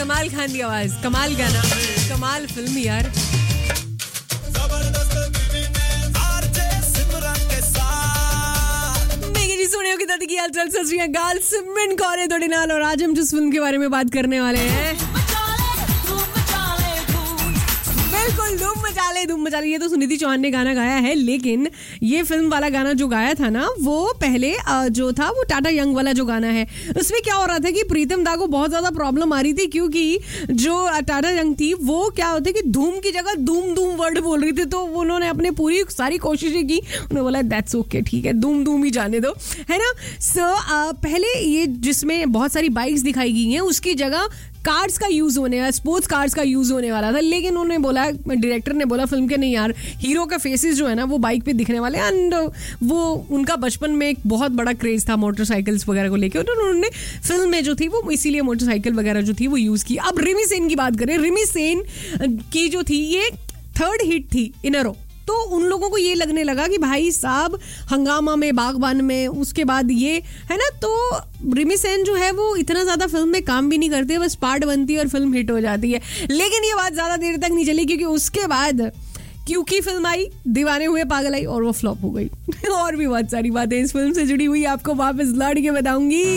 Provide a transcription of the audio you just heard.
कमाल खान की आवाज, कमाल गाना, कमाल फिल्म यार। की हाल-चाल सत श्री अकाल, सिमरन कौर है थोड़ी नाल और आज हम जिस फिल्म के बारे में बात करने वाले हैं बिल्कुल धूम मचा ले। ये तो सुनिधि चौहान ने गाना गाया है, लेकिन ये फिल्म वाला गाना जो गाया था ना वो पहले जो था वो टाटा यंग वाला जो गाना है, उसमें क्या हो रहा था कि प्रीतम दा को बहुत ज्यादा प्रॉब्लम आ रही थी, क्योंकि जो टाटा यंग थी वो क्या होता है कि धूम की जगह धूम धूम वर्ड बोल रही थी, तो उन्होंने अपने पूरी सारी कोशिशें की, उन्होंने बोला दैट्स ओके, ठीक है धूम धूम ही जाने दो, है ना। सो पहले ये जिसमें बहुत सारी बाइक्स दिखाई गई हैं उसकी जगह कार्स का यूज होने वाला, स्पोर्ट्स कार्स का यूज होने वाला था, लेकिन उन्होंने बोला, डायरेक्टर ने बोला फिल्म के नहीं यार, हीरो का फेसेस जो है ना वो बाइक पे दिखने वाले हैं, एंड वो उनका बचपन में एक बहुत बड़ा क्रेज था मोटरसाइकिल्स वगैरह को लेकर, तो उन्होंने फिल्म में जो थी वो इसीलिए मोटरसाइकिल वगैरह जो थी वो यूज की। अब रिमी सेन की बात करें, रिमी सेन की जो थी ये 3rd हिट थी इन अ रो, तो उन लोगों को ये लगने लगा कि भाई साहब हंगामा में, बागबान में, उसके बाद ये है ना, तो रिमी सेन जो है वो इतना ज्यादा फिल्म में काम भी नहीं करते, बस पार्ट बनती है और फिल्म हिट हो जाती है। लेकिन ये बात ज्यादा देर तक नहीं चली, क्योंकि उसके बाद क्योंकि फिल्म आई, दीवाने हुए पागल आई और वो फ्लॉप हो गई और भी बहुत सारी बातें इस फिल्म से जुड़ी हुई आपको वापस लौट के बताऊंगी।